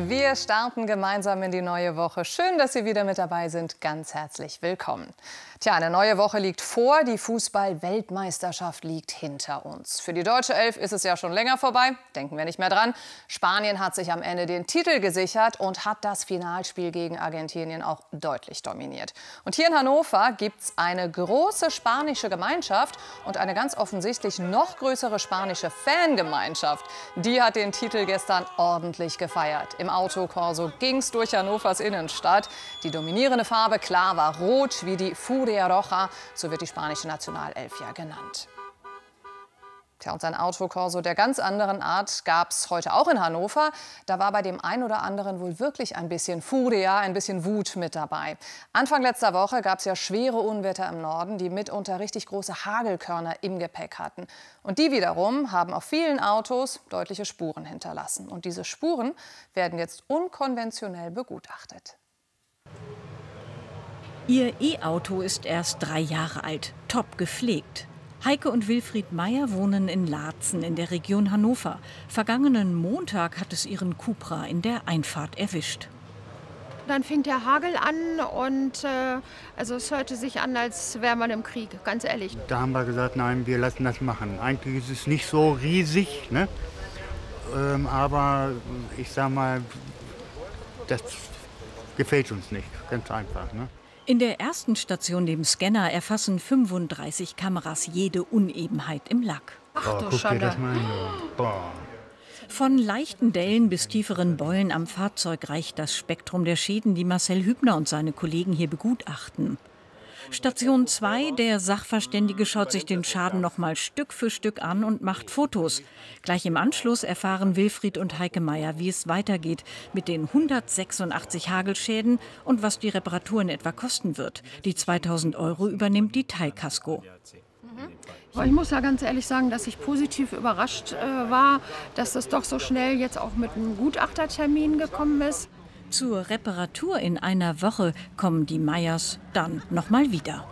Wir starten gemeinsam in die neue Woche. Schön, dass Sie wieder mit dabei sind. Ganz herzlich willkommen. Tja, eine neue Woche liegt vor. Die Fußball-Weltmeisterschaft liegt hinter uns. Für die deutsche Elf ist es ja schon länger vorbei. Denken wir nicht mehr dran. Spanien hat sich am Ende den Titel gesichert und hat das Finalspiel gegen Argentinien auch deutlich dominiert. Und hier in Hannover gibt es eine große spanische Gemeinschaft und eine ganz offensichtlich noch größere spanische Fangemeinschaft. Die hat den Titel gestern ordentlich gefeiert. Im Autokorso ging es durch Hannovers Innenstadt. Die dominierende Farbe, klar, war rot wie die Furia Roja, so wird die spanische Nationalelf ja genannt. Tja, und sein Autokorso der ganz anderen Art gab es heute auch in Hannover. Da war bei dem einen oder anderen wohl wirklich ein bisschen Furia, ein bisschen Wut mit dabei. Anfang letzter Woche gab es ja schwere Unwetter im Norden, die mitunter richtig große Hagelkörner im Gepäck hatten. Und die wiederum haben auf vielen Autos deutliche Spuren hinterlassen. Und diese Spuren werden jetzt unkonventionell begutachtet. Ihr E-Auto ist erst 3 Jahre alt, top gepflegt. Heike und Wilfried Meyer wohnen in Laatzen in der Region Hannover. Vergangenen Montag hat es ihren Cupra in der Einfahrt erwischt. Dann fing der Hagel an und also es hörte sich an, als wäre man im Krieg, ganz ehrlich. Da haben wir gesagt, nein, wir lassen das machen. Eigentlich ist es nicht so riesig, ne? Aber ich sag mal, das gefällt uns nicht, ganz einfach, ne? In der ersten Station, dem Scanner, erfassen 35 Kameras jede Unebenheit im Lack. Ach du Schande. Von leichten Dellen bis tieferen Beulen am Fahrzeug reicht das Spektrum der Schäden, die Marcel Hübner und seine Kollegen hier begutachten. Station 2, der Sachverständige schaut sich den Schaden noch mal Stück für Stück an und macht Fotos. Gleich im Anschluss erfahren Wilfried und Heike Meyer, wie es weitergeht mit den 186 Hagelschäden und was die Reparatur in etwa kosten wird. Die 2.000 € übernimmt die Teilkasko. Ich muss ja ganz ehrlich sagen, dass ich positiv überrascht war, dass das doch so schnell jetzt auch mit einem Gutachtertermin gekommen ist. Zur Reparatur in einer Woche kommen die Meyers dann noch mal wieder.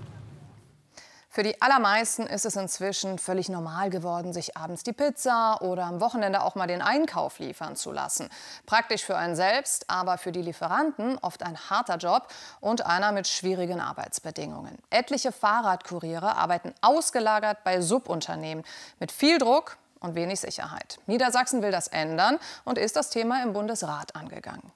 Für die allermeisten ist es inzwischen völlig normal geworden, sich abends die Pizza oder am Wochenende auch mal den Einkauf liefern zu lassen. Praktisch für einen selbst, aber für die Lieferanten oft ein harter Job und einer mit schwierigen Arbeitsbedingungen. Etliche Fahrradkuriere arbeiten ausgelagert bei Subunternehmen mit viel Druck und wenig Sicherheit. Niedersachsen will das ändern und ist das Thema im Bundesrat angegangen.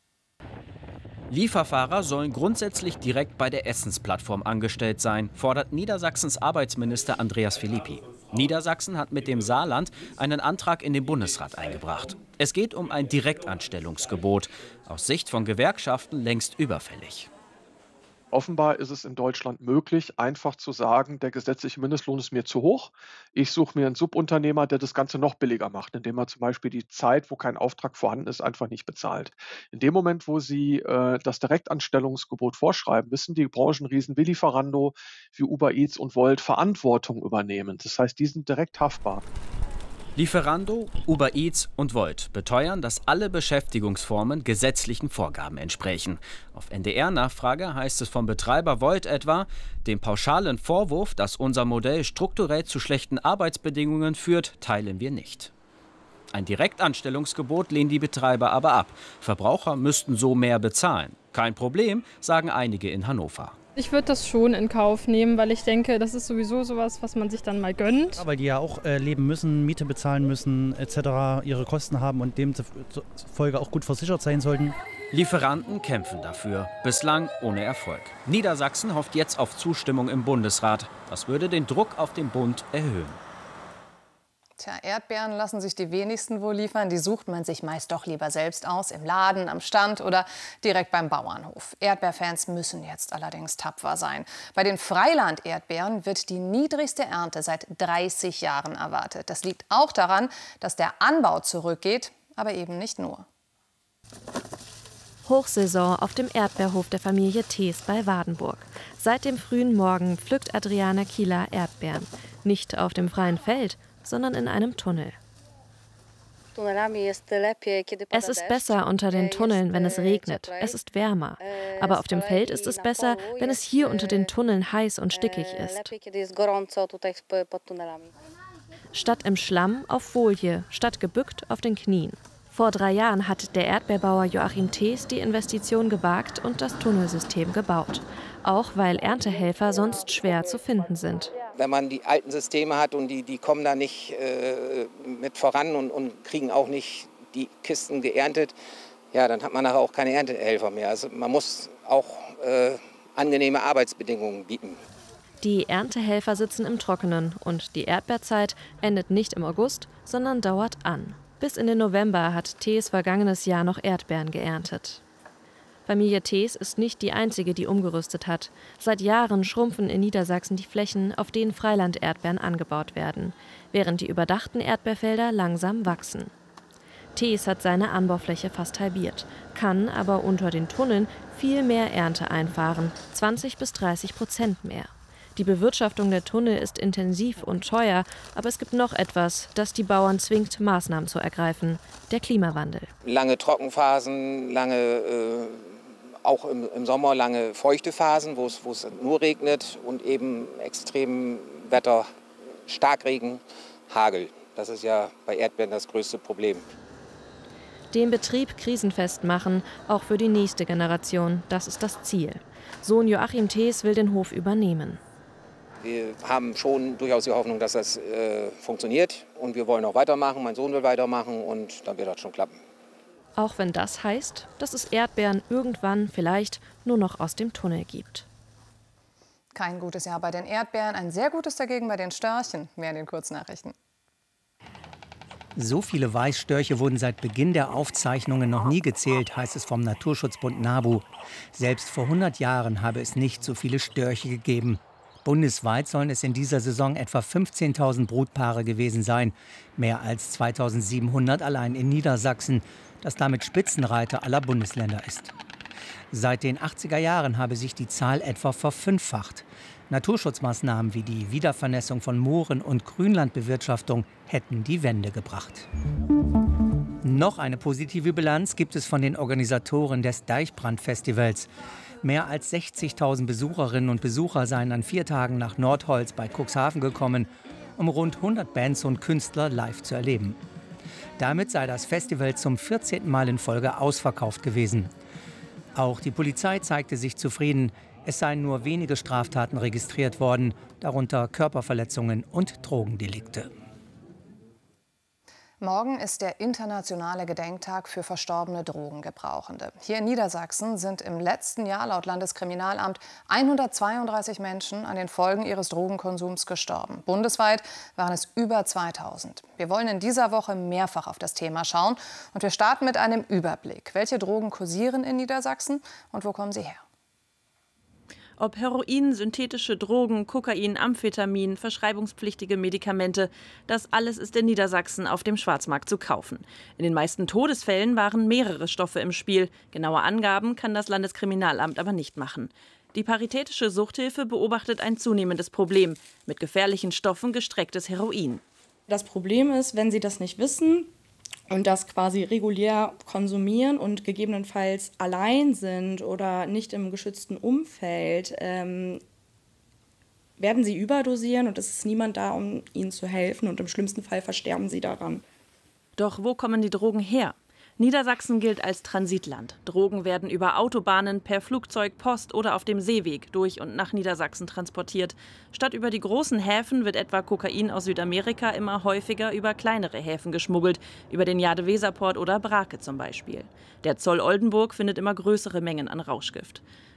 Lieferfahrer sollen grundsätzlich direkt bei der Essensplattform angestellt sein, fordert Niedersachsens Arbeitsminister Andreas Philippi. Niedersachsen hat mit dem Saarland einen Antrag in den Bundesrat eingebracht. Es geht um ein Direktanstellungsgebot, aus Sicht von Gewerkschaften längst überfällig. Offenbar ist es in Deutschland möglich, einfach zu sagen, der gesetzliche Mindestlohn ist mir zu hoch. Ich suche mir einen Subunternehmer, der das Ganze noch billiger macht, indem er zum Beispiel die Zeit, wo kein Auftrag vorhanden ist, einfach nicht bezahlt. In dem Moment, wo Sie das Direktanstellungsgebot vorschreiben, müssen die Branchenriesen wie Lieferando, wie Uber Eats und Wolt Verantwortung übernehmen. Das heißt, die sind direkt haftbar. Lieferando, Uber Eats und Wolt beteuern, dass alle Beschäftigungsformen gesetzlichen Vorgaben entsprechen. Auf NDR-Nachfrage heißt es vom Betreiber Wolt etwa, den pauschalen Vorwurf, dass unser Modell strukturell zu schlechten Arbeitsbedingungen führt, teilen wir nicht. Ein Direktanstellungsgebot lehnen die Betreiber aber ab. Verbraucher müssten so mehr bezahlen. Kein Problem, sagen einige in Hannover. Ich würde das schon in Kauf nehmen, weil ich denke, das ist sowieso sowas, was man sich dann mal gönnt. Ja, weil die ja auch leben müssen, Miete bezahlen müssen etc., ihre Kosten haben und demzufolge auch gut versichert sein sollten. Lieferanten kämpfen dafür, bislang ohne Erfolg. Niedersachsen hofft jetzt auf Zustimmung im Bundesrat. Das würde den Druck auf den Bund erhöhen. Tja, Erdbeeren lassen sich die wenigsten wohl liefern. Die sucht man sich meist doch lieber selbst aus, im Laden, am Stand oder direkt beim Bauernhof. Erdbeerfans müssen jetzt allerdings tapfer sein. Bei den Freiland-Erdbeeren wird die niedrigste Ernte seit 30 Jahren erwartet. Das liegt auch daran, dass der Anbau zurückgeht, aber eben nicht nur. Hochsaison auf dem Erdbeerhof der Familie Thees bei Wardenburg. Seit dem frühen Morgen pflückt Adriana Kieler Erdbeeren. Nicht auf dem freien Feld, sondern in einem Tunnel. Es ist besser unter den Tunneln, wenn es regnet. Es ist wärmer. Aber auf dem Feld ist es besser, wenn es hier unter den Tunneln heiß und stickig ist. Statt im Schlamm auf Folie, statt gebückt auf den Knien. Vor 3 Jahren hat der Erdbeerbauer Joachim Thees die Investition gewagt und das Tunnelsystem gebaut. Auch weil Erntehelfer sonst schwer zu finden sind. Wenn man die alten Systeme hat und die kommen da nicht mit voran und kriegen auch nicht die Kisten geerntet, ja, dann hat man nachher auch keine Erntehelfer mehr. Also man muss auch angenehme Arbeitsbedingungen bieten. Die Erntehelfer sitzen im Trockenen und die Erdbeerzeit endet nicht im August, sondern dauert an. Bis in den November hat Thees vergangenes Jahr noch Erdbeeren geerntet. Familie Thees ist nicht die einzige, die umgerüstet hat. Seit Jahren schrumpfen in Niedersachsen die Flächen, auf denen Freiland-Erdbeeren angebaut werden, während die überdachten Erdbeerfelder langsam wachsen. Thees hat seine Anbaufläche fast halbiert, kann aber unter den Tunneln viel mehr Ernte einfahren, 20–30% mehr. Die Bewirtschaftung der Tunnel ist intensiv und teuer, aber es gibt noch etwas, das die Bauern zwingt, Maßnahmen zu ergreifen: der Klimawandel. Lange Trockenphasen, auch im Sommer lange feuchte Phasen, wo es nur regnet, und eben extrem Wetter, Starkregen, Hagel. Das ist ja bei Erdbeeren das größte Problem. Den Betrieb krisenfest machen, auch für die nächste Generation, das ist das Ziel. Sohn Joachim Thees will den Hof übernehmen. Wir haben schon durchaus die Hoffnung, dass das funktioniert, und wir wollen auch weitermachen. Mein Sohn will weitermachen, und dann wird das schon klappen. Auch wenn das heißt, dass es Erdbeeren irgendwann vielleicht nur noch aus dem Tunnel gibt. Kein gutes Jahr bei den Erdbeeren, ein sehr gutes dagegen bei den Störchen. Mehr in den Kurznachrichten. So viele Weißstörche wurden seit Beginn der Aufzeichnungen noch nie gezählt, heißt es vom Naturschutzbund NABU. Selbst vor 100 Jahren habe es nicht so viele Störche gegeben. Bundesweit sollen es in dieser Saison etwa 15.000 Brutpaare gewesen sein. Mehr als 2.700 allein in Niedersachsen, das damit Spitzenreiter aller Bundesländer ist. Seit den 80er Jahren habe sich die Zahl etwa verfünffacht. Naturschutzmaßnahmen wie die Wiedervernässung von Mooren und Grünlandbewirtschaftung hätten die Wende gebracht. Noch eine positive Bilanz gibt es von den Organisatoren des Deichbrand-Festivals. Mehr als 60.000 Besucherinnen und Besucher seien an 4 Tagen nach Nordholz bei Cuxhaven gekommen, um rund 100 Bands und Künstler live zu erleben. Damit sei das Festival zum 14. Mal in Folge ausverkauft gewesen. Auch die Polizei zeigte sich zufrieden. Es seien nur wenige Straftaten registriert worden, darunter Körperverletzungen und Drogendelikte. Morgen ist der internationale Gedenktag für verstorbene Drogengebrauchende. Hier in Niedersachsen sind im letzten Jahr laut Landeskriminalamt 132 Menschen an den Folgen ihres Drogenkonsums gestorben. Bundesweit waren es über 2000. Wir wollen in dieser Woche mehrfach auf das Thema schauen. Und wir starten mit einem Überblick. Welche Drogen kursieren in Niedersachsen und wo kommen sie her? Ob Heroin, synthetische Drogen, Kokain, Amphetamin, verschreibungspflichtige Medikamente, das alles ist in Niedersachsen auf dem Schwarzmarkt zu kaufen. In den meisten Todesfällen waren mehrere Stoffe im Spiel. Genaue Angaben kann das Landeskriminalamt aber nicht machen. Die Paritätische Suchthilfe beobachtet ein zunehmendes Problem: mit gefährlichen Stoffen gestrecktes Heroin. Das Problem ist, wenn Sie das nicht wissen und das quasi regulär konsumieren und gegebenenfalls allein sind oder nicht im geschützten Umfeld, werden sie überdosieren und es ist niemand da, um ihnen zu helfen, und im schlimmsten Fall versterben sie daran. Doch wo kommen die Drogen her? Niedersachsen gilt als Transitland. Drogen werden über Autobahnen, per Flugzeug, Post oder auf dem Seeweg durch und nach Niedersachsen transportiert. Statt über die großen Häfen wird etwa Kokain aus Südamerika immer häufiger über kleinere Häfen geschmuggelt, über den Jade-Weser-Port oder Brake zum Beispiel. Der Zoll Oldenburg findet immer größere Mengen an Rauschgift.